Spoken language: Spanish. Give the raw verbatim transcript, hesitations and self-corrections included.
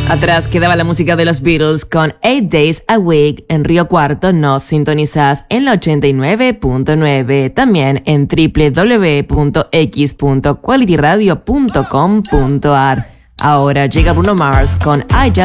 Atrás quedaba la música de los Beatles con Eight Days a Week. En Río Cuarto nos sintonizás en la ochenta y nueve punto nueve. También en doble u doble u doble u punto x punto quality radio punto com punto a r. Ahora llega Bruno Mars con I Just